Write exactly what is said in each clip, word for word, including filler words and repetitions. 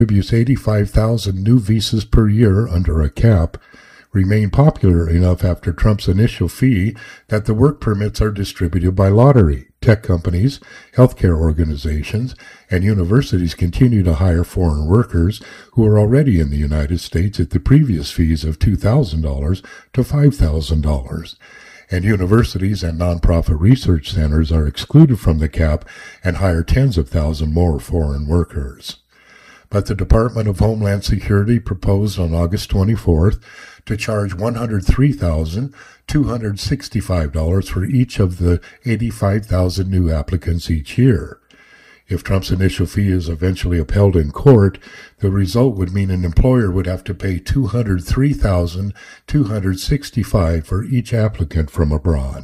distributes eighty-five thousand new visas per year under a cap, remain popular enough after Trump's initial fee that the work permits are distributed by lottery. Tech companies, healthcare organizations, and universities continue to hire foreign workers who are already in the United States at the previous fees of two thousand dollars to five thousand dollars. And universities and nonprofit research centers are excluded from the cap and hire tens of thousands more foreign workers. But the Department of Homeland Security proposed on August twenty-fourth to charge one hundred three thousand two hundred sixty-five dollars for each of the eighty-five thousand new applicants each year. If Trump's initial fee is eventually upheld in court, the result would mean an employer would have to pay two hundred three thousand two hundred sixty-five dollars for each applicant from abroad.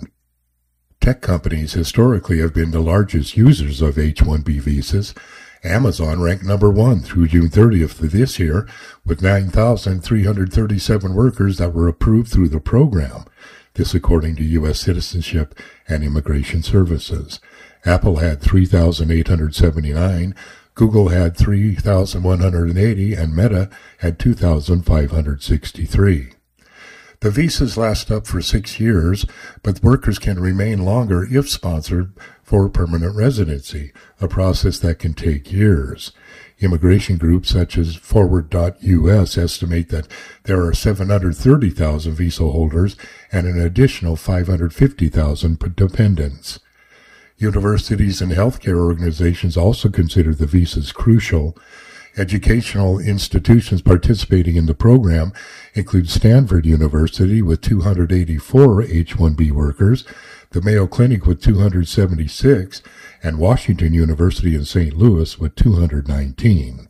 Tech companies historically have been the largest users of H one B visas. Amazon ranked number one through June thirtieth of this year, with nine thousand three hundred thirty-seven workers that were approved through the program. This according to U S Citizenship and Immigration Services. Apple had three thousand eight hundred seventy-nine, Google had three thousand one hundred eighty, and Meta had two thousand five hundred sixty-three. The visas last up for six years, but workers can remain longer if sponsored for permanent residency, a process that can take years. Immigration groups such as Forward dot U S estimate that there are seven hundred thirty thousand visa holders and an additional five hundred fifty thousand dependents. Universities and healthcare organizations also consider the visas crucial. Educational institutions participating in the program include Stanford University with two hundred eighty-four H one B workers, the Mayo Clinic with two hundred seventy-six, and Washington University in Saint Louis with two hundred nineteen.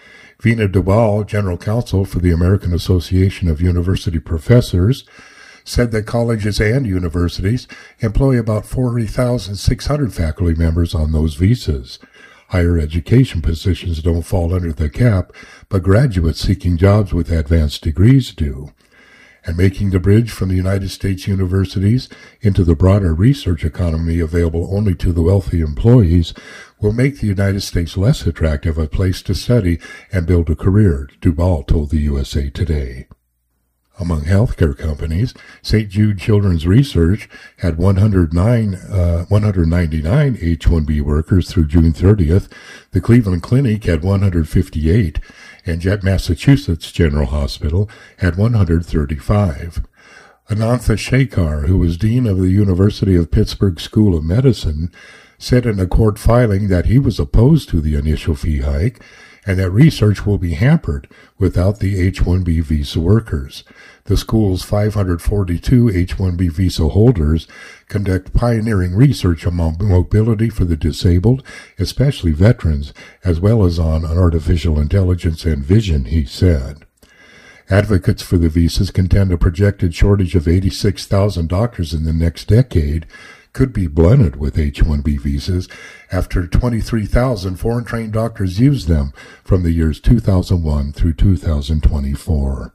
Vina Dubal, General Counsel for the American Association of University Professors, said that colleges and universities employ about forty thousand six hundred faculty members on those visas. Higher education positions don't fall under the cap, but graduates seeking jobs with advanced degrees do. And making the bridge from the United States universities into the broader research economy available only to the wealthy employees will make the United States less attractive a place to study and build a career, Dubal told the U S A Today. Among healthcare companies, Saint Jude Children's Research had one hundred nine, uh, one hundred ninety-nine H one B workers through June thirtieth. The Cleveland Clinic had one hundred fifty-eight, and Jet Massachusetts General Hospital had one hundred thirty-five. Anantha Shekhar, who was dean of the University of Pittsburgh School of Medicine, said in a court filing that he was opposed to the initial fee hike and that research will be hampered without the H one B visa workers. The school's five hundred forty-two H one B visa holders conduct pioneering research on mobility for the disabled, especially veterans, as well as on artificial intelligence and vision, he said. Advocates for the visas contend a projected shortage of eighty-six thousand doctors in the next decade could be blunted with H one B visas after twenty-three thousand foreign-trained doctors used them from the years two thousand one through two thousand twenty-four.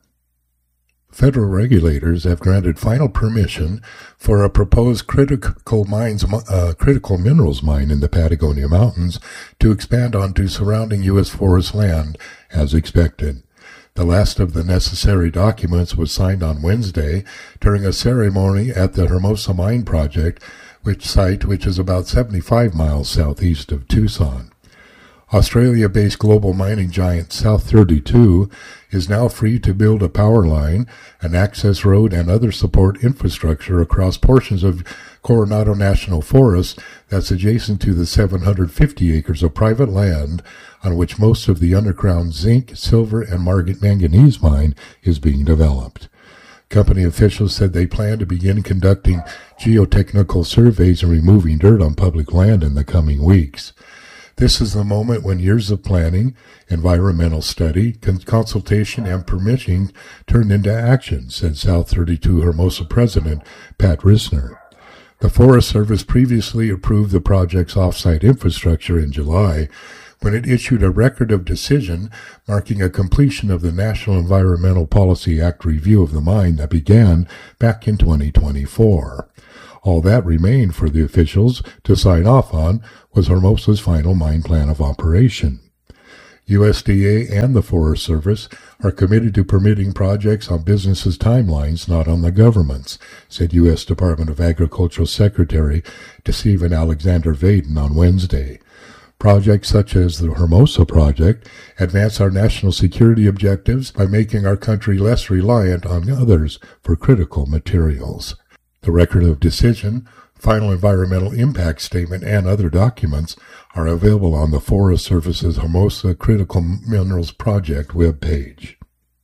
Federal regulators have granted final permission for a proposed critical mines, uh, critical minerals mine in the Patagonia Mountains to expand onto surrounding U S forest land as expected. The last of the necessary documents was signed on Wednesday during a ceremony at the Hermosa Mine Project, which site which is about seventy-five miles southeast of Tucson. Australia-based global mining giant South thirty-two is now free to build a power line, an access road, and other support infrastructure across portions of Coronado National Forest that's adjacent to the seven hundred fifty acres of private land on which most of the underground zinc, silver, and manganese mine is being developed. Company officials said they plan to begin conducting geotechnical surveys and removing dirt on public land in the coming weeks. This is the moment when years of planning, environmental study, consultation, and permitting turned into action, said South thirty-two Hermosa President Pat Risner. The Forest Service previously approved the project's off-site infrastructure in July, when it issued a record of decision marking a completion of the National Environmental Policy Act review of the mine that began back in twenty twenty-four. All that remained for the officials to sign off on was Hermosa's final mine plan of operation. U S D A and the Forest Service are committed to permitting projects on businesses' timelines, not on the government's, said U S Department of Agriculture Secretary Stephen Alexander Vaden on Wednesday. Projects such as the Hermosa Project advance our national security objectives by making our country less reliant on others for critical materials. The Record of Decision, Final Environmental Impact Statement, and other documents are available on the Forest Service's Hermosa Critical Minerals Project webpage.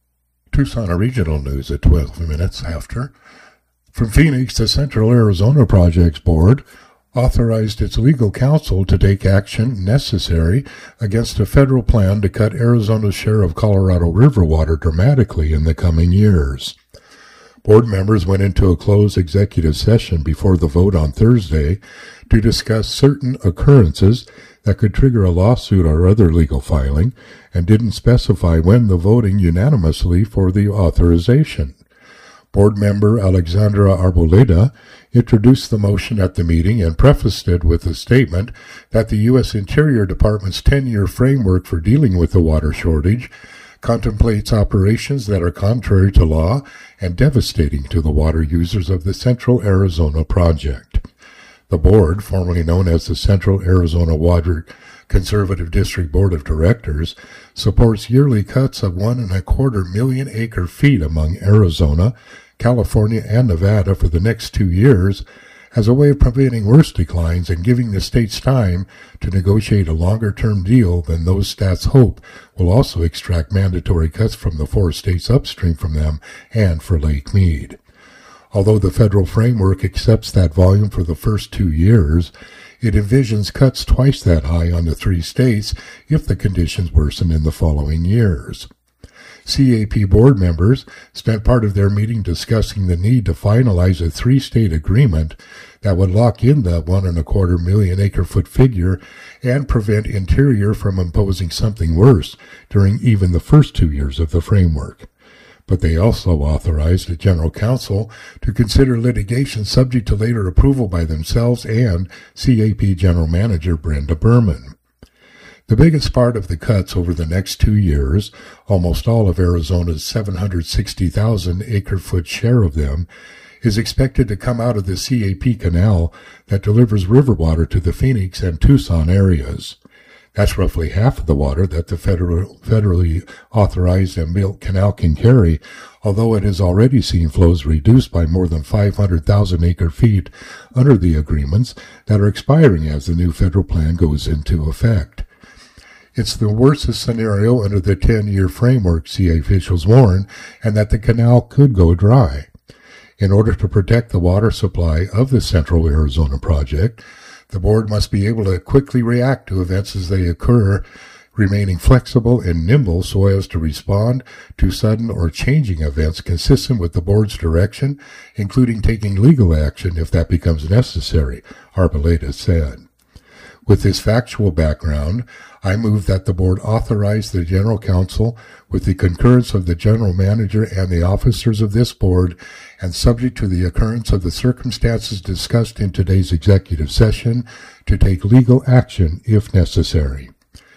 Tucson Regional News at twelve minutes after. From Phoenix, the Central Arizona Projects Board authorized its legal counsel to take action necessary against a federal plan to cut Arizona's share of Colorado River water dramatically in the coming years. Board members went into a closed executive session before the vote on Thursday to discuss certain occurrences that could trigger a lawsuit or other legal filing, and didn't specify when the voting unanimously for the authorization. Board member Alexandra Arboleda introduced the motion at the meeting and prefaced it with a statement that the U S Interior Department's ten-year framework for dealing with the water shortage contemplates operations that are contrary to law and devastating to the water users of the Central Arizona Project. The board, formerly known as the Central Arizona Water Conservative District Board of Directors, supports yearly cuts of one and a quarter million acre feet among Arizona, California, and Nevada for the next two years as a way of preventing worse declines and giving the states time to negotiate a longer-term deal than those stats hope will also extract mandatory cuts from the four states upstream from them and for Lake Mead. Although the federal framework accepts that volume for the first two years, it envisions cuts twice that high on the three states if the conditions worsen in the following years. C A P board members spent part of their meeting discussing the need to finalize a three-state agreement that would lock in the one and a quarter million acre foot figure and prevent Interior from imposing something worse during even the first two years of the framework. But they also authorized the General Counsel to consider litigation subject to later approval by themselves and C A P General Manager Brenda Berman. The biggest part of the cuts over the next two years, almost all of Arizona's seven hundred sixty thousand acre foot share of them, is expected to come out of the C A P canal that delivers river water to the Phoenix and Tucson areas. That's roughly half of the water that the federal, federally authorized and built canal can carry, although it has already seen flows reduced by more than five hundred thousand acre feet under the agreements that are expiring as the new federal plan goes into effect. It's the worst scenario under the ten-year framework, C A officials warn, and that the canal could go dry. In order to protect the water supply of the Central Arizona Project, the board must be able to quickly react to events as they occur, remaining flexible and nimble so as to respond to sudden or changing events consistent with the board's direction, including taking legal action if that becomes necessary, Arboleda said. With this factual background, I move that the board authorize the General Counsel, with the concurrence of the General Manager and the officers of this board, and subject to the occurrence of the circumstances discussed in today's executive session, to take legal action if necessary.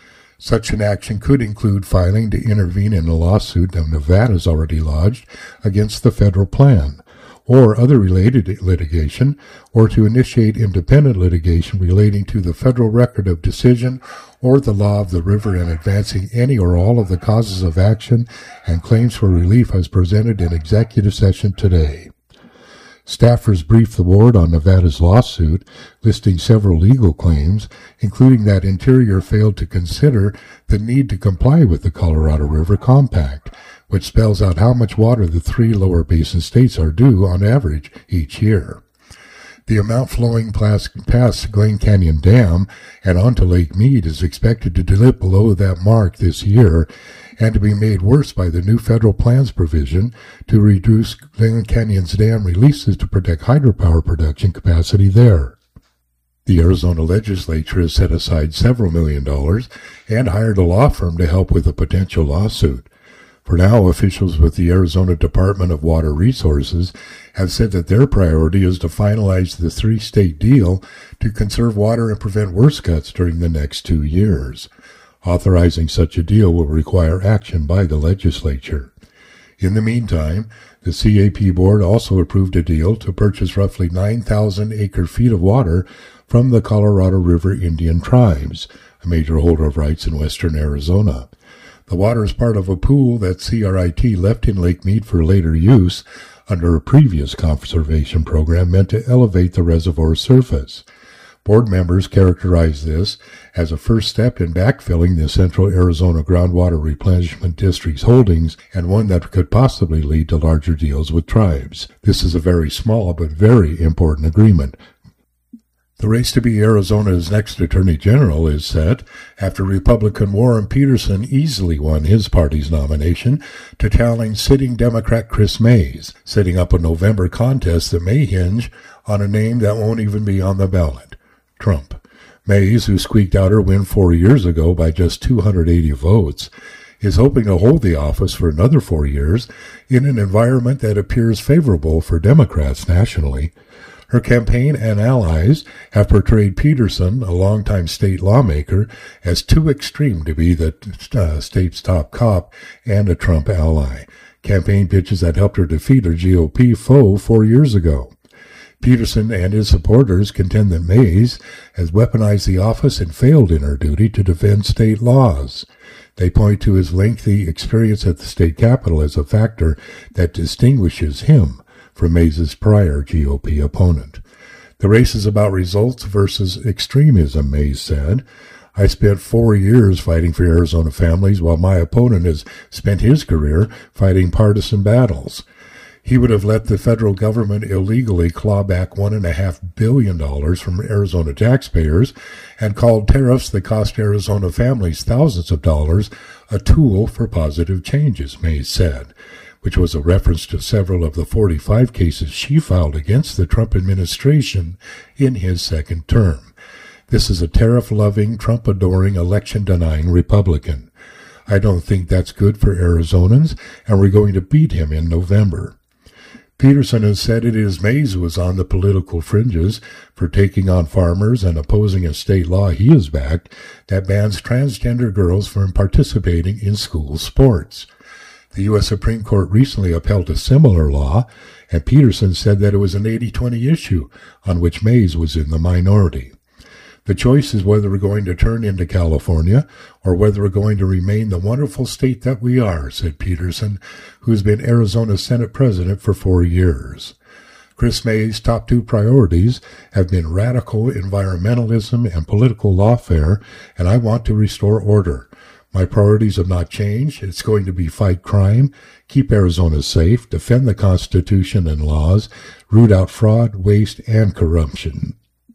Such an action could include filing to intervene in a lawsuit that Nevada has already lodged against the federal plan, or other related litigation, or to initiate independent litigation relating to the federal record of decision or the law of the river and advancing any or all of the causes of action and claims for relief as presented in executive session today. Staffers briefed the board on Nevada's lawsuit, listing several legal claims, including that Interior failed to consider the need to comply with the Colorado River Compact, which spells out how much water the three lower basin states are due on average each year. The amount flowing past Glen Canyon Dam and onto Lake Mead is expected to dip below that mark this year and to be made worse by the new federal plan's provision to reduce Glen Canyon's dam releases to protect hydropower production capacity there. The Arizona legislature has set aside several million dollars and hired a law firm to help with a potential lawsuit. For now, officials with the Arizona Department of Water Resources have said that their priority is to finalize the three-state deal to conserve water and prevent worse cuts during the next two years. Authorizing such a deal will require action by the legislature. In the meantime, the C A P board also approved a deal to purchase roughly nine thousand acre-feet of water from the Colorado River Indian tribes, a major holder of rights in western Arizona. The water is part of a pool that C R I T left in Lake Mead for later use under a previous conservation program meant to elevate the reservoir surface. Board members characterized this as a first step in backfilling the Central Arizona Groundwater Replenishment District's holdings and one that could possibly lead to larger deals with tribes. This is a very small but very important agreement. The race to be Arizona's next Attorney General is set after Republican Warren Peterson easily won his party's nomination to challenge sitting Democrat Chris Mays, setting up a November contest that may hinge on a name that won't even be on the ballot, Trump. Mays, who squeaked out her win four years ago by just two hundred eighty votes, is hoping to hold the office for another four years in an environment that appears favorable for Democrats nationally. Her campaign and allies have portrayed Peterson, a longtime state lawmaker, as too extreme to be the uh, state's top cop and a Trump ally. Campaign pitches that helped her defeat her G O P foe four years ago. Peterson and his supporters contend that Mays has weaponized the office and failed in her duty to defend state laws. They point to his lengthy experience at the state capitol as a factor that distinguishes him from Mays' prior G O P opponent. The race is about results versus extremism, Mays said. I spent four years fighting for Arizona families while my opponent has spent his career fighting partisan battles. He would have let the federal government illegally claw back one and a half billion dollars from Arizona taxpayers and called tariffs that cost Arizona families thousands of dollars a tool for positive changes, Mays said, which was a reference to several of the forty-five cases she filed against the Trump administration in his second term. This is a tariff-loving, Trump-adoring, election-denying Republican. I don't think that's good for Arizonans, and we're going to beat him in November. Peterson has said it is Mays who is on the political fringes for taking on farmers and opposing a state law he has backed that bans transgender girls from participating in school sports. The U S Supreme Court recently upheld a similar law, and Peterson said that it was an eighty twenty issue on which Mays was in the minority. The choice is whether we're going to turn into California or whether we're going to remain the wonderful state that we are, said Peterson, who's been Arizona's Senate president for four years. Chris Mays' top two priorities have been radical environmentalism and political lawfare, and I want to restore order. My priorities have not changed. It's going to be fight crime, keep Arizona safe, defend the Constitution and laws, root out fraud, waste, and corruption.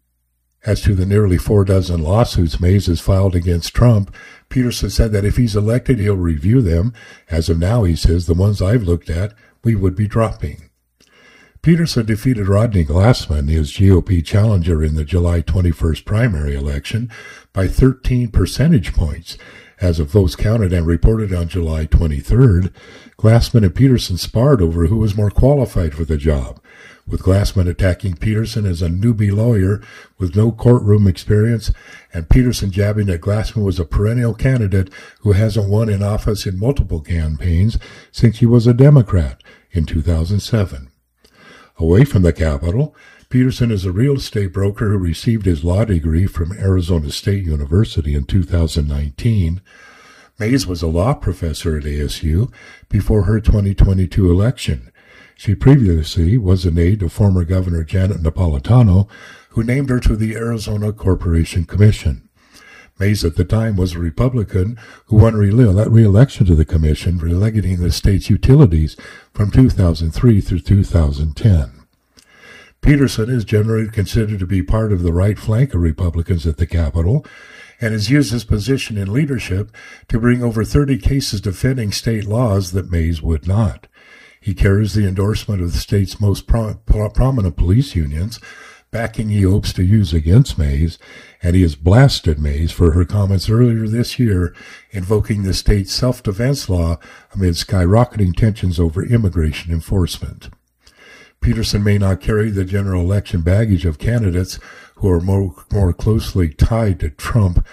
As to the nearly four dozen lawsuits Mays has filed against Trump, Peterson said that if he's elected, he'll review them. As of now, he says, the ones I've looked at, we would be dropping. Peterson defeated Rodney Glassman, his G O P challenger in the July twenty-first primary election, by thirteen percentage points. As of votes counted and reported on July twenty-third, Glassman and Peterson sparred over who was more qualified for the job, with Glassman attacking Peterson as a newbie lawyer with no courtroom experience, and Peterson jabbing that Glassman was a perennial candidate who hasn't won in office in multiple campaigns since he was a Democrat in two thousand seven. Away from the Capitol, Peterson is a real estate broker who received his law degree from Arizona State University in two thousand nineteen. Mays was a law professor at A S U before her twenty twenty-two election. She previously was an aide to former Governor Janet Napolitano, who named her to the Arizona Corporation Commission. Mays at the time was a Republican who won re-election to the commission, relegating the state's utilities from two thousand three through two thousand ten. Peterson is generally considered to be part of the right flank of Republicans at the Capitol and has used his position in leadership to bring over thirty cases defending state laws that Mays would not. He carries the endorsement of the state's most pro- pro- prominent police unions, backing he hopes to use against Mays, and he has blasted Mays for her comments earlier this year invoking the state's self-defense law amid skyrocketing tensions over immigration enforcement. Peterson may not carry the general election baggage of candidates who are more, more closely tied to Trump,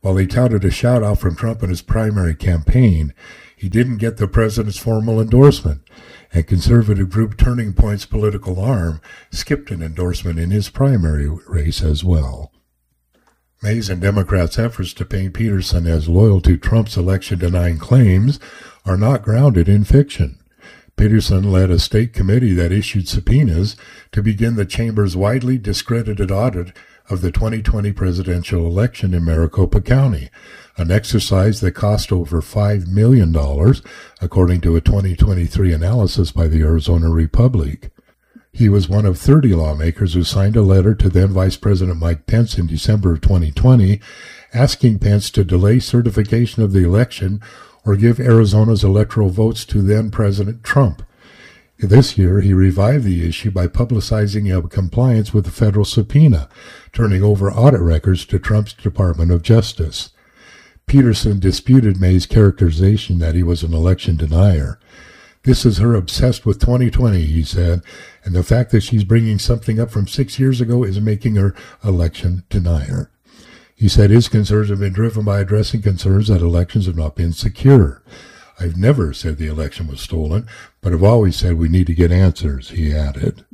While he touted a shout-out from Trump in his primary campaign, he didn't get the president's formal endorsement, and conservative group Turning Point's political arm skipped an endorsement in his primary race as well. Mays and Democrats' efforts to paint Peterson as loyal to Trump's election-denying claims are not grounded in fiction. Peterson led a state committee that issued subpoenas to begin the chamber's widely discredited audit of the twenty twenty presidential election in Maricopa County, an exercise that cost over five million dollars, according to a twenty twenty-three analysis by the Arizona Republic. He was one of thirty lawmakers who signed a letter to then Vice President Mike Pence in December of twenty twenty, asking Pence to delay certification of the election or give Arizona's electoral votes to then-President Trump. This year, he revived the issue by publicizing a compliance with the federal subpoena, turning over audit records to Trump's Department of Justice. Peterson disputed May's characterization that he was an election denier. "This is her obsessed with twenty twenty, he said, and the fact that she's bringing something up from six years ago is making her election denier." He said his concerns have been driven by addressing concerns that elections have not been secure. "I've never said the election was stolen, but I've always said we need to get answers," he added.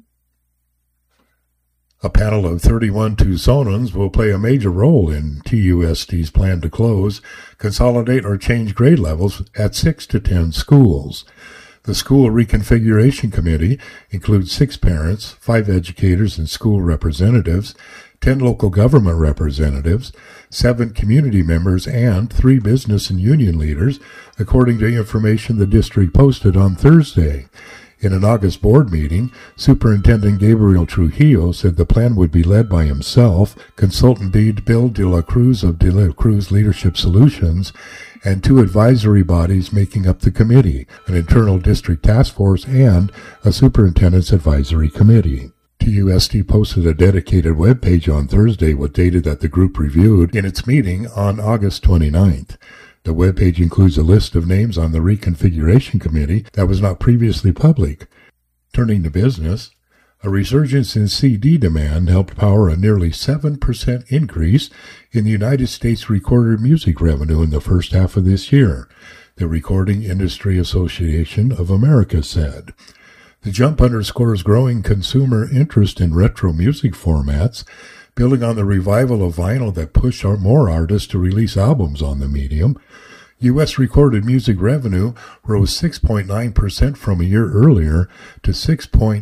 A panel of thirty-one Tucsonans will play a major role in T U S D's plan to close, consolidate, or change grade levels at six to ten schools. The School Reconfiguration Committee includes six parents, five educators and school representatives, ten local government representatives, seven community members, and three business and union leaders, according to information the district posted on Thursday. In an August board meeting, Superintendent Gabriel Trujillo said the plan would be led by himself, consultant Bill de la Cruz of De La Cruz Leadership Solutions, and two advisory bodies making up the committee, an internal district task force and a superintendent's advisory committee. T U S D posted a dedicated web page on Thursday with data that the group reviewed in its meeting on August twenty-ninth. The web page includes a list of names on the Reconfiguration Committee that was not previously public. Turning to business, a resurgence in C D demand helped power a nearly seven percent increase in the United States recorded music revenue in the first half of this year, the Recording Industry Association of America said. The jump underscores growing consumer interest in retro music formats, building on the revival of vinyl that pushed more artists to release albums on the medium. U S recorded music revenue rose six point nine percent from a year earlier to six point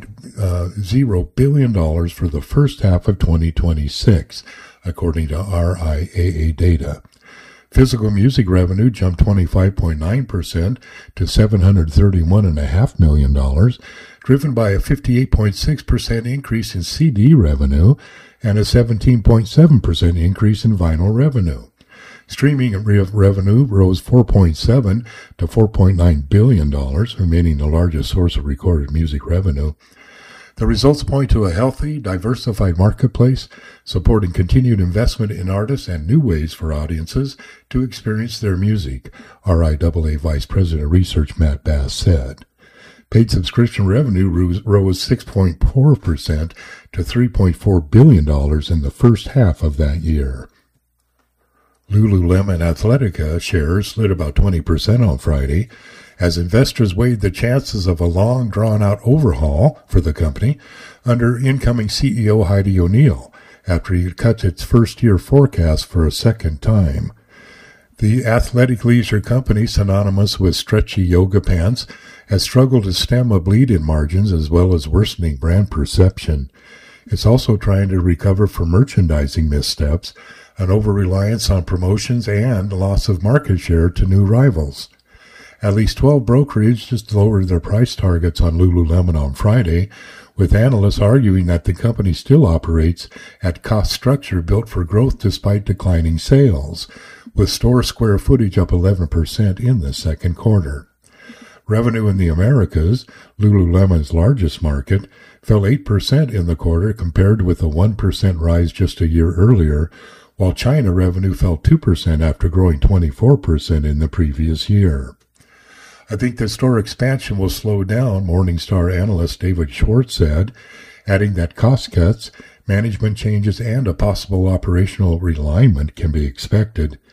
zero billion dollars for the first half of twenty twenty-six, according to R I A A data. Physical music revenue jumped twenty-five point nine percent to seven hundred thirty-one point five million dollars, driven by a fifty-eight point six percent increase in C D revenue and a seventeen point seven percent increase in vinyl revenue. Streaming revenue rose four point seven to four point nine billion dollars, remaining the largest source of recorded music revenue. The results point to a healthy, diversified marketplace, supporting continued investment in artists and new ways for audiences to experience their music, R I A A Vice President of Research Matt Bass said. Paid subscription revenue rose six point four percent to three point four billion dollars in the first half of that year. Lululemon Athletica shares slid about twenty percent on Friday as investors weighed the chances of a long, drawn-out overhaul for the company under incoming C E O Heidi O'Neill after he cut its first-year forecast for a second time. The athletic leisure company, synonymous with stretchy yoga pants, has struggled to stem a bleed in margins as well as worsening brand perception. It's also trying to recover from merchandising missteps, an over-reliance on promotions, and loss of market share to new rivals. At least twelve brokerages lowered their price targets on Lululemon on Friday, with analysts arguing that the company still operates at cost structure built for growth despite declining sales, with store square footage up eleven percent in the second quarter. Revenue in the Americas, Lululemon's largest market, fell eight percent in the quarter compared with a one percent rise just a year earlier, while China revenue fell two percent after growing twenty-four percent in the previous year. I think the store expansion will slow down, Morningstar analyst David Schwartz said, adding that cost cuts, management changes, and a possible operational realignment can be expected.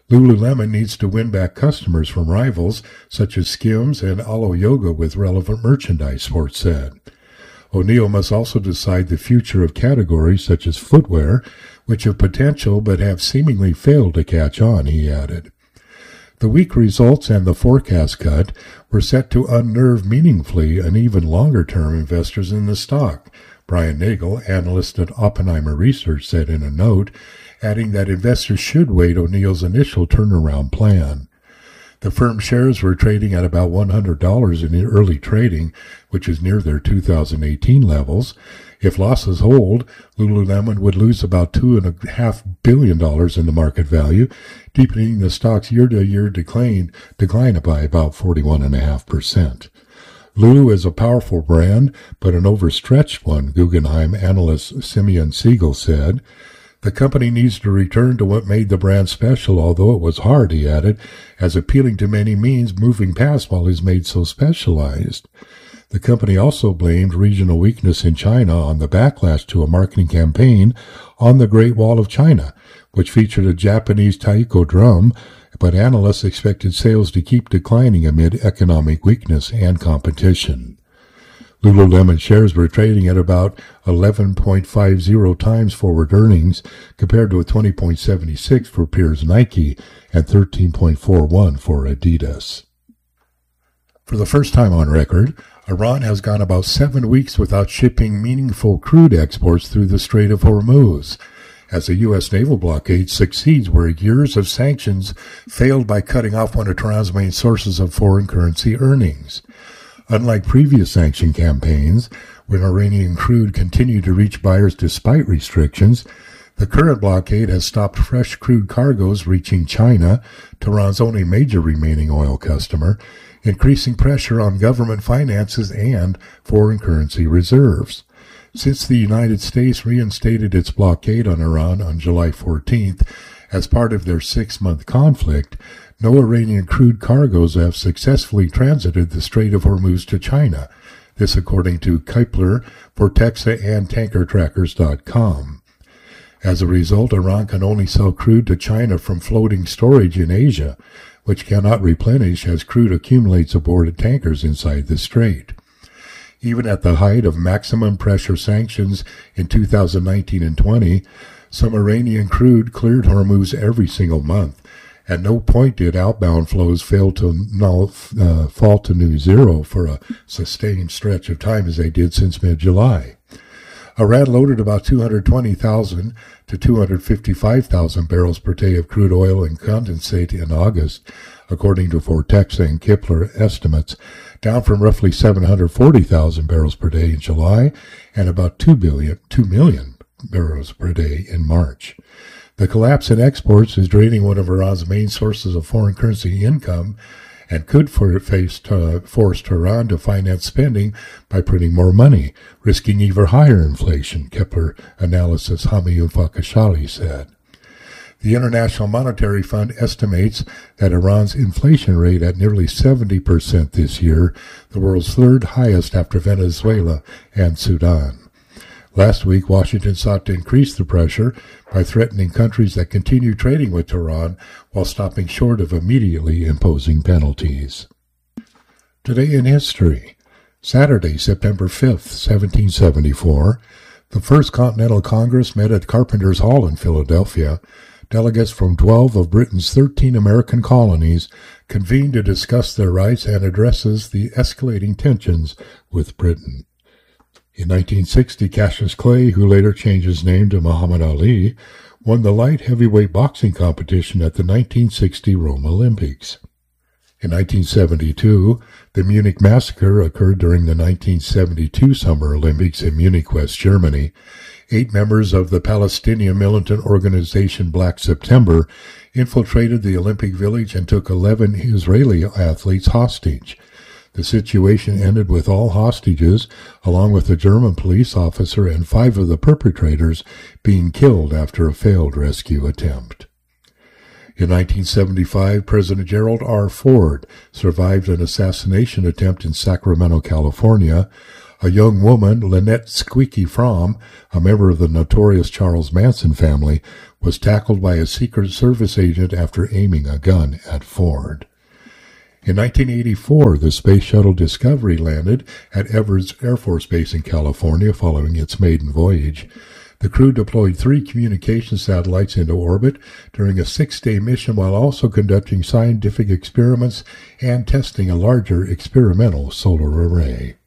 Lululemon needs to win back customers from rivals such as Skims and Alo Yoga with relevant merchandise, Sports said. O'Neill must also decide the future of categories such as footwear, which have potential but have seemingly failed to catch on, he added. The weak results and the forecast cut were set to unnerve meaningfully and even longer-term investors in the stock, Brian Nagel, analyst at Oppenheimer Research, said in a note, adding that investors should wait O'Neill's initial turnaround plan. The firm's shares were trading at about one hundred dollars in early trading, which is near their two thousand eighteen levels. If losses hold, Lululemon would lose about two and a half billion dollars in the market value, deepening the stock's year-to-year decline, decline by about forty-one and a half percent. Lulu is a powerful brand, but an overstretched one, Guggenheim analyst Simeon Siegel said. The company needs to return to what made the brand special, although it was hard, he added, as appealing to many means moving past what is made so specialized. The company also blamed regional weakness in China on the backlash to a marketing campaign on the Great Wall of China, which featured a Japanese taiko drum, but analysts expected sales to keep declining amid economic weakness and competition. Lululemon shares were trading at about eleven point five zero times forward earnings compared to a twenty point seven six for peers Nike and thirteen point four one for Adidas. For the first time on record, Iran has gone about seven weeks without shipping meaningful crude exports through the Strait of Hormuz, as the U S naval blockade succeeds where years of sanctions failed by cutting off one of Tehran's main sources of foreign currency earnings. Unlike previous sanction campaigns, when Iranian crude continued to reach buyers despite restrictions, the current blockade has stopped fresh crude cargoes reaching China, Tehran's only major remaining oil customer, increasing pressure on government finances and foreign currency reserves. Since the United States reinstated its blockade on Iran on July fourteenth as part of their six-month conflict, no Iranian crude cargoes have successfully transited the Strait of Hormuz to China, this according to Kepler, Vortexa, and Tanker Trackers dot com. As a result, Iran can only sell crude to China from floating storage in Asia, which cannot replenish as crude accumulates aboard tankers inside the strait. Even at the height of maximum pressure sanctions in two thousand nineteen and twenty, some Iranian crude cleared Hormuz every single month. At no point did outbound flows fail to null, uh, fall to new zero for a sustained stretch of time as they did since mid-July. Iran loaded about two hundred twenty thousand to two hundred fifty-five thousand barrels per day of crude oil and condensate in August, according to Vortexa and Kepler estimates, down from roughly seven hundred forty thousand barrels per day in July and about two million barrels per day in March. The collapse in exports is draining one of Iran's main sources of foreign currency income and could face, uh, force Tehran to finance spending by printing more money, risking even higher inflation, Kepler analyst Hami Fakashali said. The International Monetary Fund estimates that Iran's inflation rate at nearly seventy percent this year, the world's third highest after Venezuela and Sudan. Last week, Washington sought to increase the pressure by threatening countries that continue trading with Tehran while stopping short of immediately imposing penalties. Today in history, Saturday, September fifth, seventeen seventy-four, the First Continental Congress met at Carpenter's Hall in Philadelphia. Delegates from twelve of Britain's thirteen American colonies convened to discuss their rights and addresses the escalating tensions with Britain. In nineteen sixty, Cassius Clay, who later changed his name to Muhammad Ali, won the light heavyweight boxing competition at the nineteen sixty Rome Olympics. In nineteen seventy-two, the Munich Massacre occurred during the nineteen seventy-two Summer Olympics in Munich, West Germany. Eight members of the Palestinian militant organization Black September infiltrated the Olympic Village and took eleven Israeli athletes hostage. The situation ended with all hostages, along with a German police officer and five of the perpetrators, being killed after a failed rescue attempt. In nineteen seventy-five, President Gerald R. Ford survived an assassination attempt in Sacramento, California. A young woman, Lynette Squeaky Fromm, a member of the notorious Charles Manson family, was tackled by a Secret Service agent after aiming a gun at Ford. In nineteen eighty-four, the Space Shuttle Discovery landed at Edwards Air Force Base in California following its maiden voyage. The crew deployed three communication satellites into orbit during a six-day mission while also conducting scientific experiments and testing a larger experimental solar array.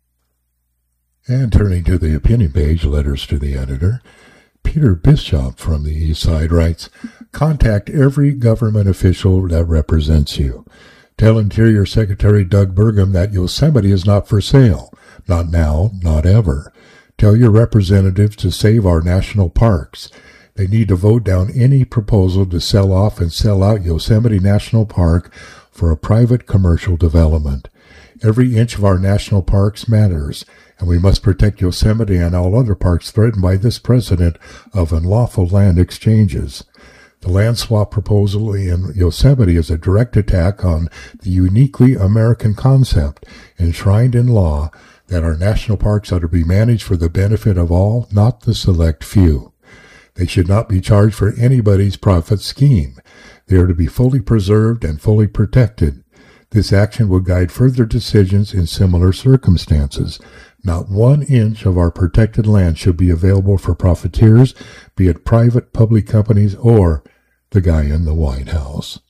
And turning to the opinion page, letters to the editor, Peter Bishop from the East Side writes, "Contact every government official that represents you. Tell Interior Secretary Doug Burgum that Yosemite is not for sale. Not now, not ever. Tell your representatives to save our national parks. They need to vote down any proposal to sell off and sell out Yosemite National Park for a private commercial development. Every inch of our national parks matters, and we must protect Yosemite and all other parks threatened by this precedent of unlawful land exchanges. The land swap proposal in Yosemite is a direct attack on the uniquely American concept enshrined in law that our national parks are to be managed for the benefit of all, not the select few. They should not be charged for anybody's profit scheme. They are to be fully preserved and fully protected. This action will guide further decisions in similar circumstances. Not one inch of our protected land should be available for profiteers, be it private, public companies, or the guy in the White House."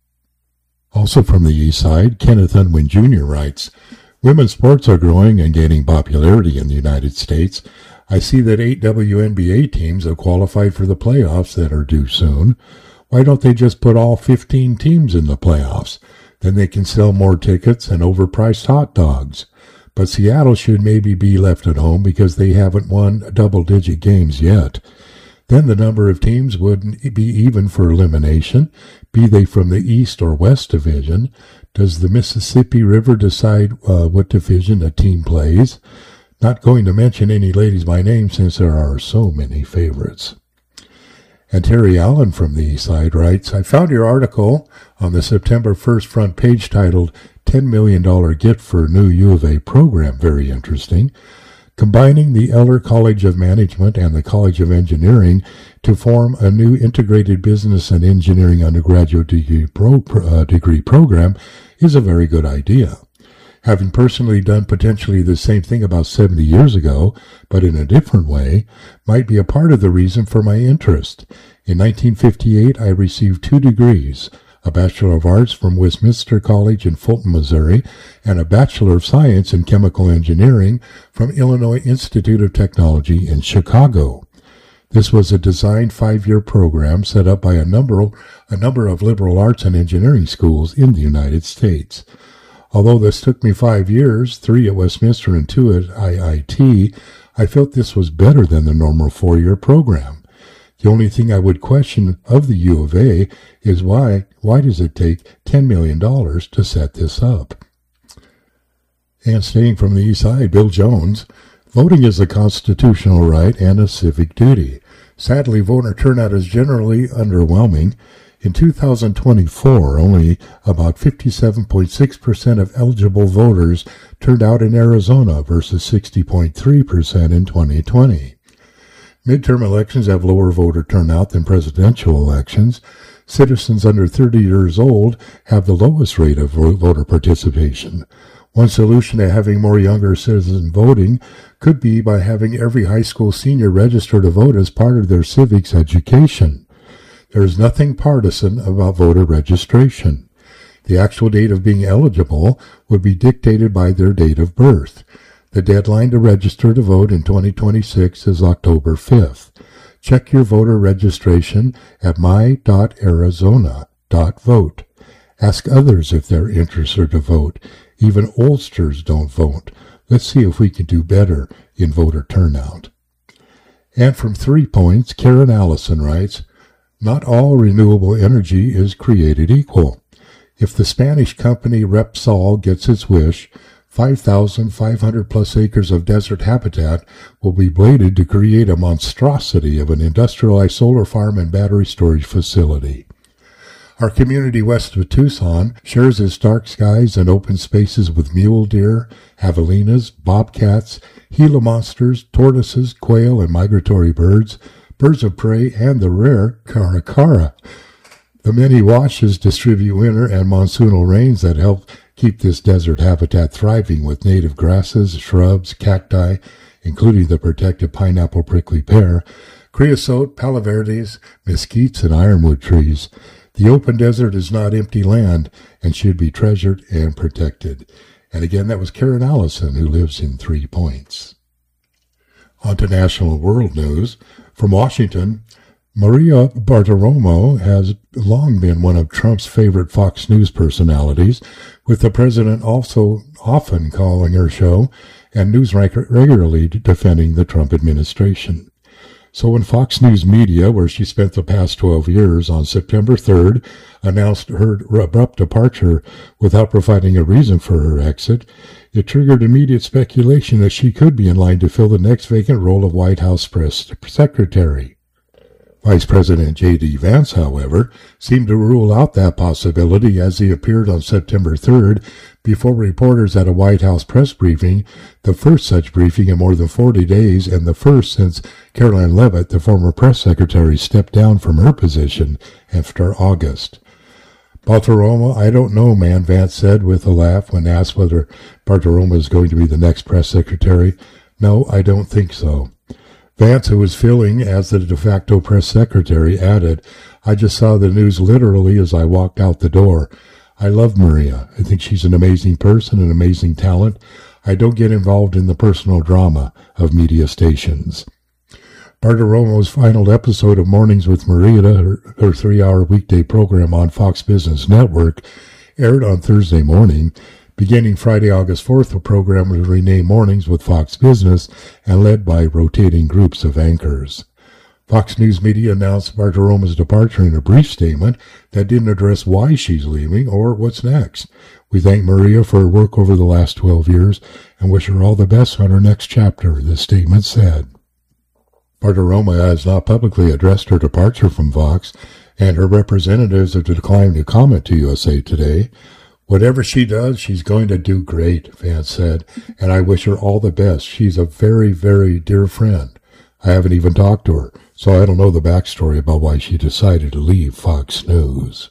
Also from the East Side, Kenneth Unwin Junior writes, "Women's sports are growing and gaining popularity in the United States. I see that eight W N B A teams have qualified for the playoffs that are due soon. Why don't they just put all fifteen teams in the playoffs? Then they can sell more tickets and overpriced hot dogs. But Seattle should maybe be left at home because they haven't won double-digit games yet. Then the number of teams wouldn't be even for elimination, be they from the East or West Division. Does the Mississippi River decide uh, what division a team plays? Not going to mention any ladies by name since there are so many favorites." And Terry Allen from the East Side writes, "I found your article on the September first front page titled ten million dollars Gift for New U of A Program very interesting. Combining the Eller College of Management and the College of Engineering to form a new integrated business and engineering undergraduate degree, pro, uh, degree program is a very good idea. Having personally done potentially the same thing about seventy years ago, but in a different way, might be a part of the reason for my interest. In nineteen fifty-eight, I received two degrees, a Bachelor of Arts from Westminster College in Fulton, Missouri, and a Bachelor of Science in Chemical Engineering from Illinois Institute of Technology in Chicago. This was a designed five-year program set up by a number, a number of liberal arts and engineering schools in the United States. Although this took me five years, three at Westminster and two at I I T, I felt this was better than the normal four-year program. The only thing I would question of the U of A is why, why does it take ten million dollars to set this up? And staying from the East Side, Bill Jones, voting is a constitutional right and a civic duty. Sadly, voter turnout is generally underwhelming. In two thousand twenty-four, only about fifty-seven point six percent of eligible voters turned out in Arizona versus sixty point three percent in twenty twenty. Midterm elections have lower voter turnout than presidential elections. Citizens under thirty years old have the lowest rate of voter participation. One solution to having more younger citizens voting could be by having every high school senior register to vote as part of their civics education. There is nothing partisan about voter registration. The actual date of being eligible would be dictated by their date of birth. The deadline to register to vote in twenty twenty-six is October fifth. Check your voter registration at my dot arizona dot vote. Ask others if they're interested to vote. Even oldsters don't vote. Let's see if we can do better in voter turnout." And from Three Points, Karen Allison writes, "Not all renewable energy is created equal. If the Spanish company Repsol gets its wish, five thousand five hundred plus acres of desert habitat will be bladed to create a monstrosity of an industrialized solar farm and battery storage facility. Our community west of Tucson shares its dark skies and open spaces with mule deer, javelinas, bobcats, Gila monsters, tortoises, quail, and migratory birds, birds of prey, and the rare caracara. The many washes distribute winter and monsoonal rains that help keep this desert habitat thriving with native grasses, shrubs, cacti, including the protected pineapple prickly pear, creosote, palo verdes, mesquites, and ironwood trees. The open desert is not empty land and should be treasured and protected. And again, that was Karen Allison, who lives in Three Points. On to national world news. From Washington, Maria Bartiromo has long been one of Trump's favorite Fox News personalities, with the president also often calling her show and NewsRank regularly defending the Trump administration. So when Fox News Media, where she spent the past twelve years, on September third, announced her abrupt departure without providing a reason for her exit, it triggered immediate speculation that she could be in line to fill the next vacant role of White House press secretary. Vice President J D. Vance, however, seemed to rule out that possibility as he appeared on September third before reporters at a White House press briefing, the first such briefing in more than forty days and the first since Caroline Leavitt, the former press secretary, stepped down from her position after August. Bartiromo, I don't know, man, Vance said with a laugh when asked whether Bartiromo is going to be the next press secretary. No, I don't think so. Vance, who was filling as the de facto press secretary, added, I just saw the news literally as I walked out the door. I love Maria. I think she's an amazing person, an amazing talent. I don't get involved in the personal drama of media stations. Bartiromo's final episode of Mornings with Maria, her, her three-hour weekday program on Fox Business Network, aired on Thursday morning. Beginning Friday, August fourth, the program was renamed Mornings with Fox Business and led by rotating groups of anchors. Fox News Media announced Bartiromo's departure in a brief statement that didn't address why she's leaving or what's next. We thank Maria for her work over the last twelve years and wish her all the best on her next chapter, the statement said. Bartiromo has not publicly addressed her departure from Fox, and her representatives have declined to comment to U S A Today. Whatever she does, she's going to do great, Vance said, and I wish her all the best. She's a very, very dear friend. I haven't even talked to her, so I don't know the backstory about why she decided to leave Fox News.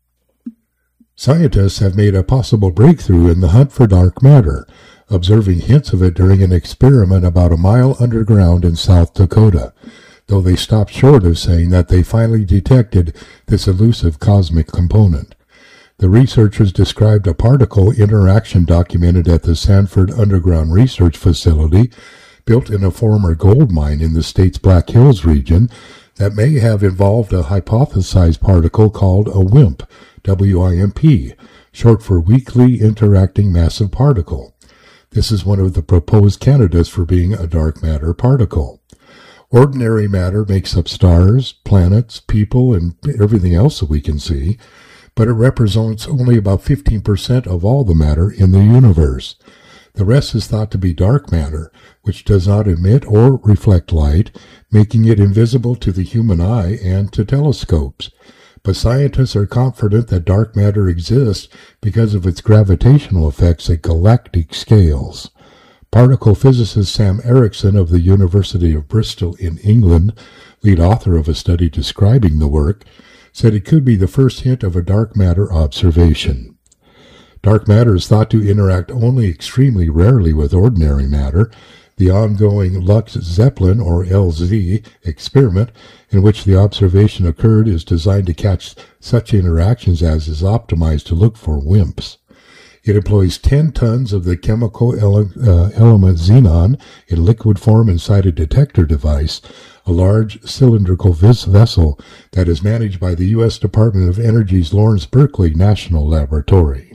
Scientists have made a possible breakthrough in the hunt for dark matter, observing hints of it during an experiment about a mile underground in South Dakota, though they stopped short of saying that they finally detected this elusive cosmic component. The researchers described a particle interaction documented at the Sanford Underground Research Facility, built in a former gold mine in the state's Black Hills region, that may have involved a hypothesized particle called a WIMP, W I M P, short for Weakly Interacting Massive Particle. This is one of the proposed candidates for being a dark matter particle. Ordinary matter makes up stars, planets, people, and everything else that we can see, but it represents only about fifteen percent of all the matter in the universe. The rest is thought to be dark matter, which does not emit or reflect light, making it invisible to the human eye and to telescopes. But scientists are confident that dark matter exists because of its gravitational effects at galactic scales. Particle physicist Sam Erickson of the University of Bristol in England, lead author of a study describing the work, said it could be the first hint of a dark matter observation. Dark matter is thought to interact only extremely rarely with ordinary matter. The ongoing Lux Zeppelin, or L Z, experiment, in which the observation occurred, is designed to catch such interactions as is optimized to look for WIMPs. It employs ten tons of the chemical ele- uh, element xenon in liquid form inside a detector device, a large cylindrical vis- vessel that is managed by the U S Department of Energy's Lawrence Berkeley National Laboratory.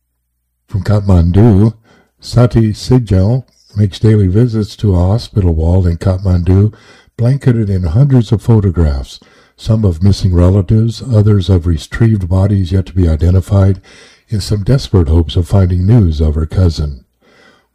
From Kathmandu, Sati Sijal makes daily visits to a hospital wall in Kathmandu, blanketed in hundreds of photographs, some of missing relatives, others of retrieved bodies yet to be identified, in some desperate hopes of finding news of her cousin.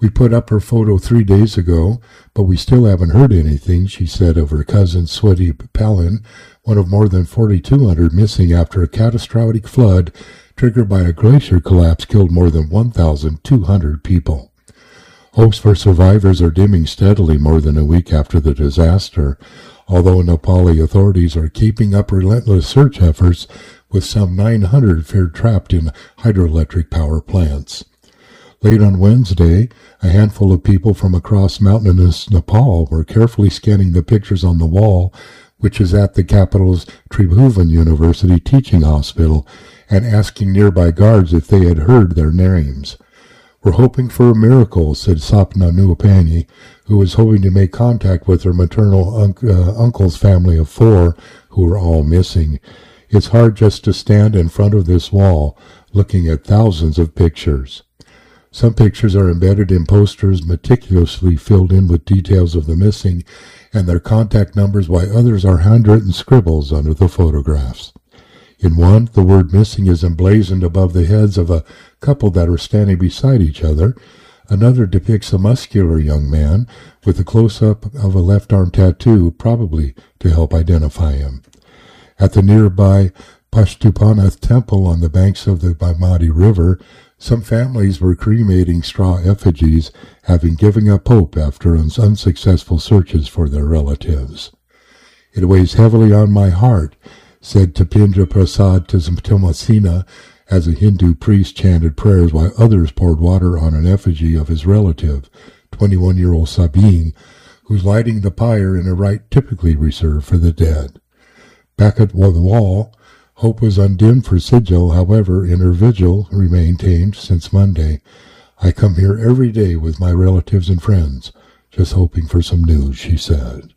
We put up her photo three days ago, but we still haven't heard anything, she said of her cousin Sweti Palin, one of more than forty-two hundred missing after a catastrophic flood triggered by a glacier collapse killed more than one thousand two hundred people. Hopes for survivors are dimming steadily more than a week after the disaster, although Nepali authorities are keeping up relentless search efforts with some nine hundred feared trapped in hydroelectric power plants. Late on Wednesday, a handful of people from across mountainous Nepal were carefully scanning the pictures on the wall, which is at the capital's Tribhuvan University Teaching Hospital, and asking nearby guards if they had heard their names. "We're hoping for a miracle," said Sapna Nuapani, who was hoping to make contact with her maternal un- uh, uncle's family of four, who were all missing. "It's hard just to stand in front of this wall, looking at thousands of pictures." Some pictures are embedded in posters meticulously filled in with details of the missing and their contact numbers, while others are handwritten scribbles under the photographs. In one, the word missing is emblazoned above the heads of a couple that are standing beside each other. Another depicts a muscular young man with a close-up of a left-arm tattoo, probably to help identify him. At the nearby Pashtupanath temple on the banks of the Baimati River, some families were cremating straw effigies, having given up hope after unsuccessful searches for their relatives. "It weighs heavily on my heart," said Tapindra Prasad Tomasina, as a Hindu priest chanted prayers while others poured water on an effigy of his relative, twenty-one-year-old Sabine, who's lighting the pyre in a rite typically reserved for the dead. Back at the wall, hope was undimmed for Sijal. However, in her vigil maintained since Monday, "I come here every day with my relatives and friends, just hoping for some news," she said.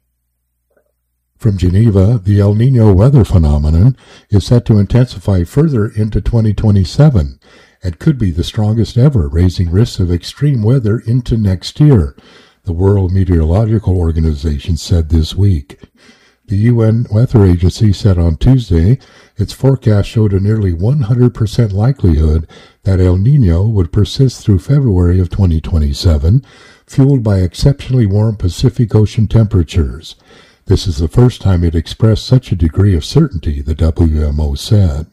From Geneva, the El Niño weather phenomenon is set to intensify further into twenty twenty-seven and could be the strongest ever, raising risks of extreme weather into next year, the World Meteorological Organization said this week. The U N Weather Agency said on Tuesday its forecast showed a nearly one hundred percent likelihood that El Niño would persist through February of twenty twenty-seven, fueled by exceptionally warm Pacific Ocean temperatures. This is the first time it expressed such a degree of certainty, the W M O said.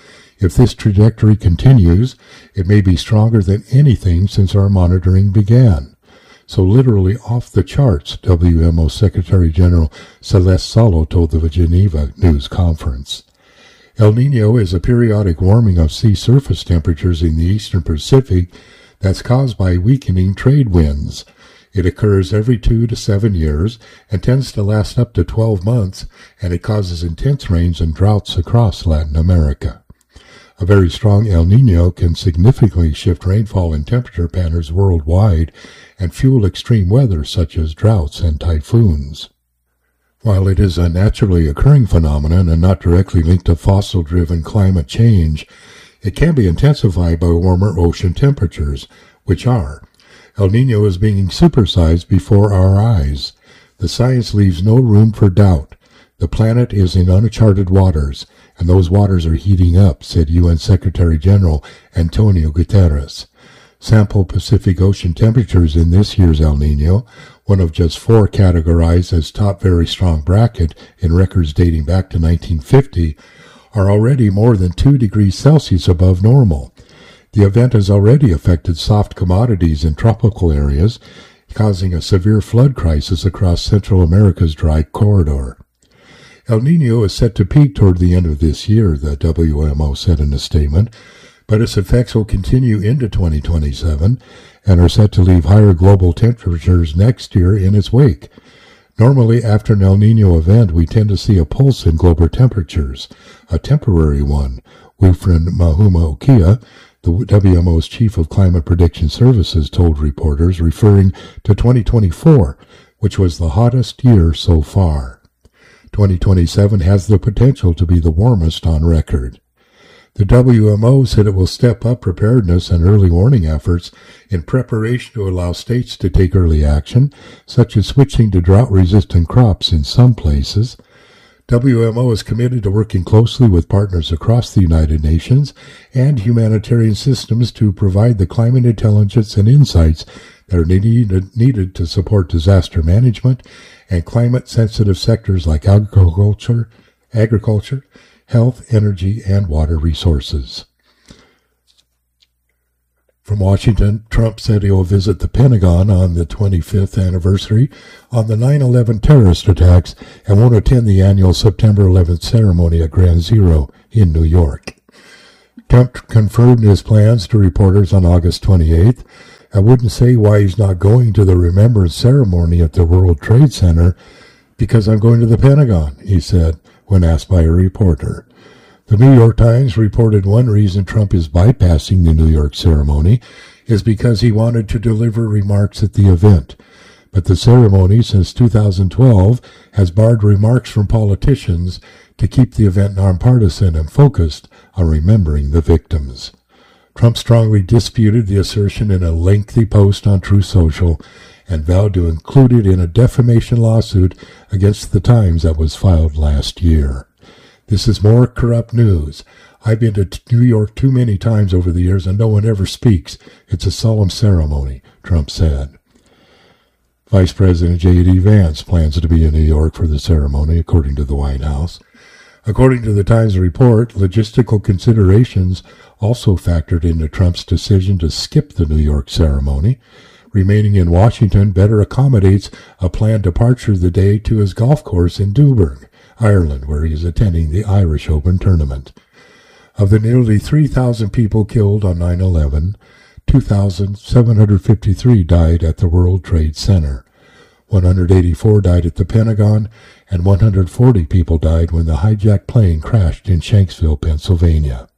If this trajectory continues, it may be stronger than anything since our monitoring began. So literally off the charts, W M O Secretary General Celeste Salo told the Geneva News Conference. El Niño is a periodic warming of sea surface temperatures in the eastern Pacific that's caused by weakening trade winds. It occurs every two to seven years and tends to last up to twelve months, and it causes intense rains and droughts across Latin America. A very strong El Niño can significantly shift rainfall and temperature patterns worldwide and fuel extreme weather such as droughts and typhoons. While it is a naturally occurring phenomenon and not directly linked to fossil-driven climate change, it can be intensified by warmer ocean temperatures, which are. El Niño is being supersized before our eyes. The science leaves no room for doubt. The planet is in uncharted waters, and those waters are heating up, said U N Secretary General Antonio Guterres. Sample Pacific Ocean temperatures in this year's El Niño, one of just four categorized as top very strong bracket in records dating back to nineteen fifty, are already more than two degrees Celsius above normal. The event has already affected soft commodities in tropical areas, causing a severe flood crisis across Central America's dry corridor. El Niño is set to peak toward the end of this year, the W M O said in a statement, but its effects will continue into twenty twenty-seven and are set to leave higher global temperatures next year in its wake. Normally, after an El Niño event, we tend to see a pulse in global temperatures, a temporary one, Wilfred Mahuma Okia, the W M O's chief of climate prediction services, told reporters, referring to twenty twenty-four, which was the hottest year so far. twenty twenty-seven has the potential to be the warmest on record. The W M O said it will step up preparedness and early warning efforts in preparation to allow states to take early action, such as switching to drought-resistant crops in some places. W M O is committed to working closely with partners across the United Nations and humanitarian systems to provide the climate intelligence and insights that are needed, needed to support disaster management and climate-sensitive sectors like agriculture, agriculture, health, energy, and water resources. From Washington, Trump said he will visit the Pentagon on the twenty-fifth anniversary on the nine eleven terrorist attacks and won't attend the annual September eleventh ceremony at Ground Zero in New York. Trump confirmed his plans to reporters on August twenty-eighth. I wouldn't say why he's not going to the remembrance ceremony at the World Trade Center, because I'm going to the Pentagon, he said when asked by a reporter. The New York Times reported one reason Trump is bypassing the New York ceremony is because he wanted to deliver remarks at the event. But the ceremony since two thousand twelve has barred remarks from politicians to keep the event nonpartisan and focused on remembering the victims. Trump strongly disputed the assertion in a lengthy post on Truth Social and vowed to include it in a defamation lawsuit against the Times that was filed last year. This is more corrupt news. I've been to New York too many times over the years and no one ever speaks. It's a solemn ceremony, Trump said. Vice President J D. Vance plans to be in New York for the ceremony, according to the White House. According to the Times report, logistical considerations also factored into Trump's decision to skip the New York ceremony. Remaining in Washington better accommodates a planned departure the day to his golf course in Duburg, Ireland, where he is attending the Irish Open tournament. Of the nearly three thousand people killed on nine eleven, two thousand seven hundred fifty-three died at the World Trade Center. one hundred eighty-four died at the Pentagon, and one hundred forty people died when the hijacked plane crashed in Shanksville, Pennsylvania.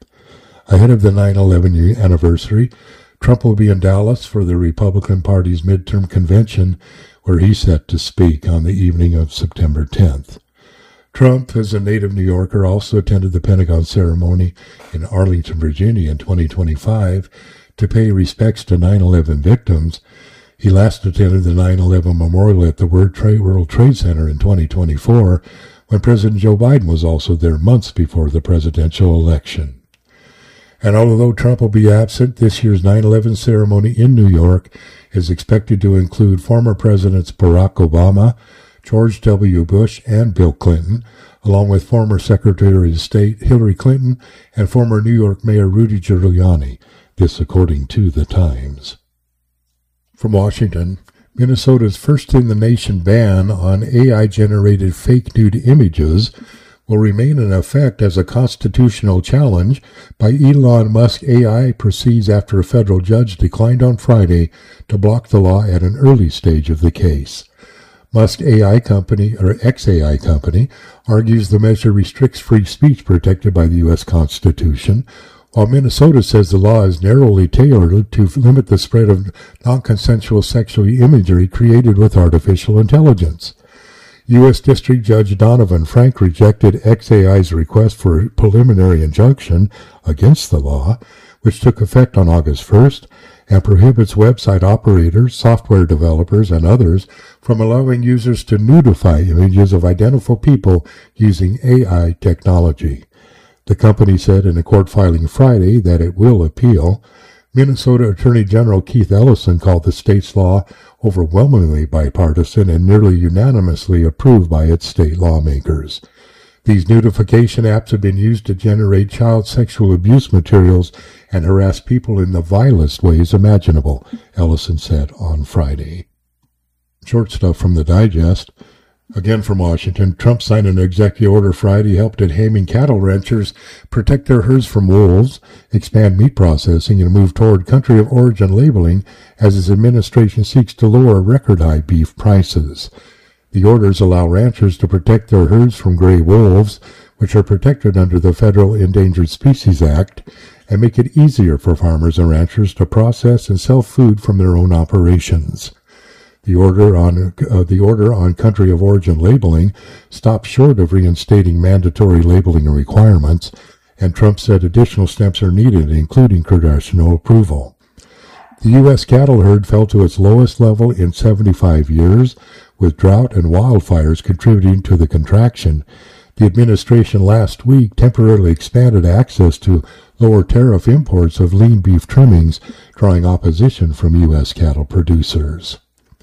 Ahead of the nine eleven anniversary, Trump will be in Dallas for the Republican Party's midterm convention, where he's set to speak on the evening of September tenth. Trump, as a native New Yorker, also attended the Pentagon ceremony in Arlington, Virginia in twenty twenty-five to pay respects to nine eleven victims. He last attended the nine eleven memorial at the World Trade Center in twenty twenty-four, when President Joe Biden was also there months before the presidential election. And although Trump will be absent, this year's nine eleven ceremony in New York is expected to include former Presidents Barack Obama, George W. Bush, and Bill Clinton, along with former Secretary of State Hillary Clinton and former New York Mayor Rudy Giuliani, this according to the Times. From Washington, Minnesota's first-in-the-nation ban on A I-generated fake nude images will remain in effect as a constitutional challenge by Elon Musk A I proceeds after a federal judge declined on Friday to block the law at an early stage of the case. Musk A I Company, or X A I Company, argues the measure restricts free speech protected by the U S Constitution, while Minnesota says the law is narrowly tailored to limit the spread of non-consensual sexual imagery created with artificial intelligence. U S District Judge Donovan Frank rejected X A I's request for a preliminary injunction against the law, which took effect on August first, and prohibits website operators, software developers, and others from allowing users to nudify images of identifiable people using A I technology. The company said in a court filing Friday that it will appeal. Minnesota Attorney General Keith Ellison called the state's law overwhelmingly bipartisan and nearly unanimously approved by its state lawmakers. These nudification apps have been used to generate child sexual abuse materials and harass people in the vilest ways imaginable, Ellison said on Friday. Short stuff from the Digest. Again from Washington, Trump signed an executive order Friday helped at haming cattle ranchers protect their herds from wolves, expand meat processing, and move toward country of origin labeling as his administration seeks to lower record-high beef prices. The orders allow ranchers to protect their herds from gray wolves, which are protected under the Federal Endangered Species Act, and make it easier for farmers and ranchers to process and sell food from their own operations. The order on uh, the order on country of origin labeling stopped short of reinstating mandatory labeling requirements, and Trump said additional steps are needed, including congressional approval. The U S cattle herd fell to its lowest level in seventy-five years, with drought and wildfires contributing to the contraction. The administration last week temporarily expanded access to lower tariff imports of lean beef trimmings, drawing opposition from U S cattle producers.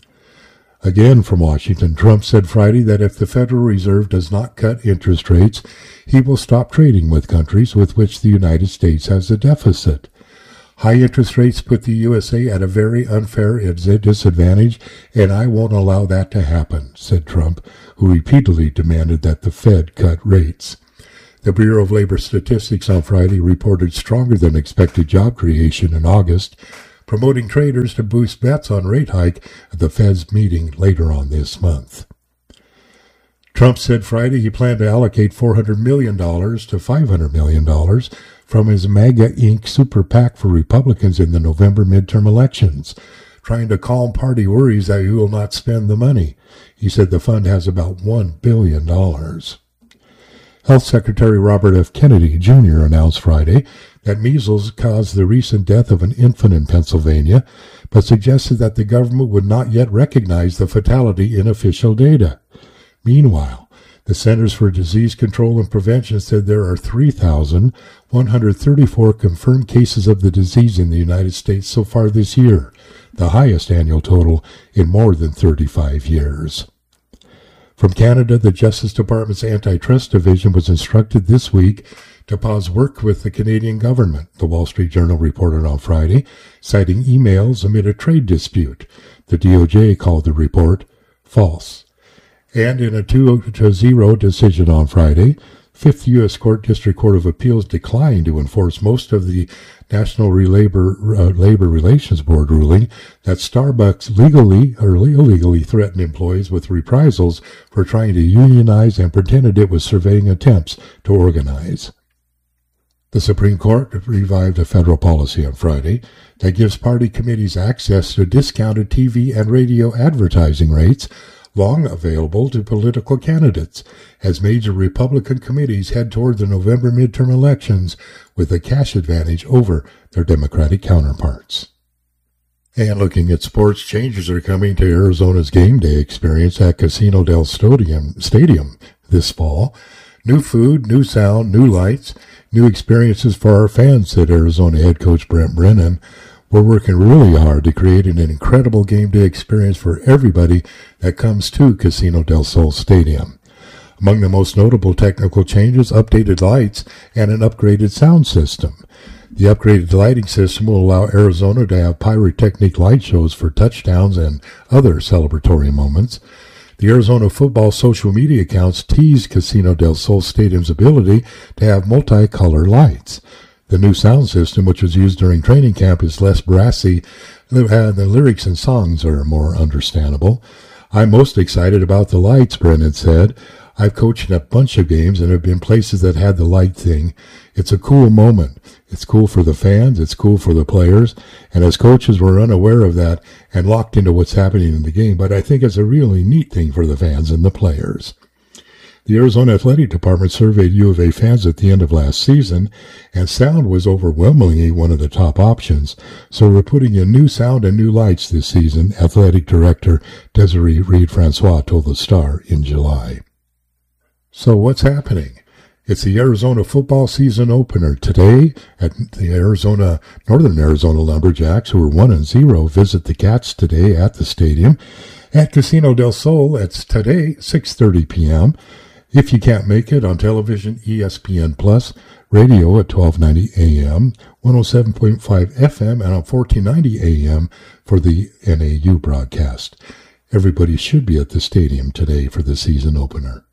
Again from Washington, Trump said Friday that if the Federal Reserve does not cut interest rates, he will stop trading with countries with which the United States has a deficit. High interest rates put the U S A at a very unfair disadvantage, and I won't allow that to happen, said Trump, who repeatedly demanded that the Fed cut rates. The Bureau of Labor Statistics on Friday reported stronger than expected job creation in August, promoting traders to boost bets on rate hike at the Fed's meeting later on this month. Trump said Friday he planned to allocate four hundred million dollars to five hundred million dollars from his MAGA Incorporated super PAC for Republicans in the November midterm elections, trying to calm party worries that he will not spend the money. He said the fund has about one billion dollars. Health Secretary Robert F. Kennedy, Junior announced Friday that measles caused the recent death of an infant in Pennsylvania, but suggested that the government would not yet recognize the fatality in official data. Meanwhile, the Centers for Disease Control and Prevention said there are three thousand one hundred thirty-four confirmed cases of the disease in the United States so far this year, the highest annual total in more than thirty-five years. From Canada, the Justice Department's Antitrust Division was instructed this week to pause work with the Canadian government, the Wall Street Journal reported on Friday, citing emails amid a trade dispute. The D O J called the report false. And in a two to zero decision on Friday, Fifth U S Court District Court of Appeals declined to enforce most of the National Labor, uh, Labor Relations Board ruling that Starbucks legally or illegally threatened employees with reprisals for trying to unionize and pretended it was surveying attempts to organize. The Supreme Court revived a federal policy on Friday that gives party committees access to discounted T V and radio advertising rates long available to political candidates, as major Republican committees head toward the November midterm elections with a cash advantage over their Democratic counterparts. And looking at sports, changes are coming to Arizona's game day experience at Casino del Stadium, Stadium this fall. New food, new sound, new lights, new experiences for our fans, said Arizona head coach Brent Brennan. We're working really hard to create an incredible game day experience for everybody that comes to Casino del Sol Stadium. Among the most notable technical changes, updated lights and an upgraded sound system. The upgraded lighting system will allow Arizona to have pyrotechnic light shows for touchdowns and other celebratory moments. The Arizona football social media accounts tease Casino del Sol Stadium's ability to have multicolor lights. The new sound system, which was used during training camp, is less brassy. The lyrics and songs are more understandable. I'm most excited about the lights, Brennan said. I've coached in a bunch of games and have been places that had the light thing. It's a cool moment. It's cool for the fans. It's cool for the players. And as coaches, we're unaware of that and locked into what's happening in the game. But I think it's a really neat thing for the fans and the players. The Arizona Athletic Department surveyed U of A fans at the end of last season, and sound was overwhelmingly one of the top options. So we're putting in new sound and new lights this season, Athletic Director Desiree Reed-Francois told the Star in July. So what's happening? It's the Arizona football season opener today at the Arizona, Northern Arizona Lumberjacks, who are one and zero, visit the Cats today at the stadium. At Casino del Sol, it's today, six thirty p.m. If you can't make it on television, E S P N Plus, radio at twelve ninety a.m., one oh seven point five F M, and on fourteen ninety a.m. for the N A U broadcast. Everybody should be at the stadium today for the season opener.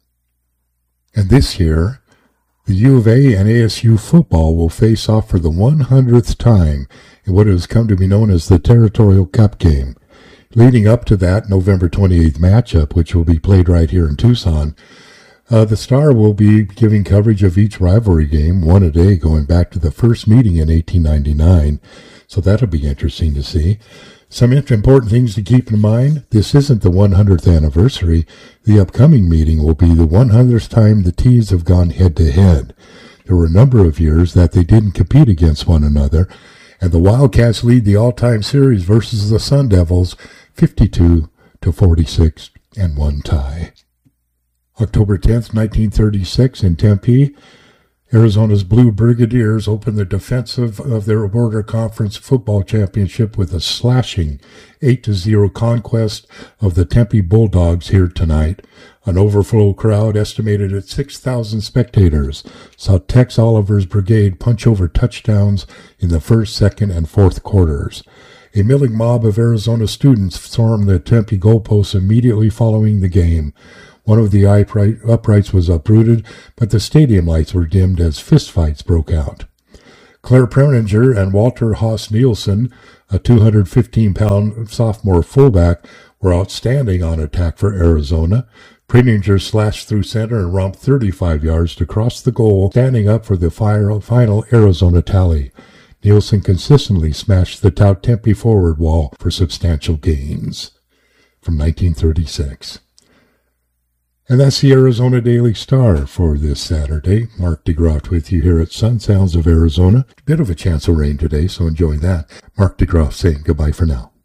And this year, the U of A and A S U football will face off for the one hundredth time in what has come to be known as the Territorial Cup game. Leading up to that November twenty-eighth matchup, which will be played right here in Tucson, Uh, the Star will be giving coverage of each rivalry game, one a day, going back to the first meeting in eighteen ninety-nine. So that'll be interesting to see. Some important things to keep in mind. This isn't the one hundredth anniversary. The upcoming meeting will be the one hundredth time the teams have gone head-to-head. There were a number of years that they didn't compete against one another, and the Wildcats lead the all-time series versus the Sun Devils fifty-two to forty-six and one tie. October tenth, nineteen thirty-six in Tempe, Arizona's Blue Brigadiers opened the defensive of their Border Conference football championship with a slashing eight to zero conquest of the Tempe Bulldogs here tonight. An overflow crowd estimated at six thousand spectators saw Tex Oliver's brigade punch over touchdowns in the first, second, and fourth quarters. A milling mob of Arizona students stormed the Tempe goalposts immediately following the game. One of the uprights was uprooted, but the stadium lights were dimmed as fistfights broke out. Claire Preninger and Walter Haas Nielsen, a two hundred fifteen pound sophomore fullback, were outstanding on attack for Arizona. Preninger slashed through center and romped thirty-five yards to cross the goal, standing up for the final Arizona tally. Nielsen consistently smashed the Tout Tempe forward wall for substantial gains. From nineteen thirty-six. And that's the Arizona Daily Star for this Saturday. Mark DeGroff with you here at Sun Sounds of Arizona. Bit of a chance of rain today, so enjoy that. Mark DeGroff saying goodbye for now.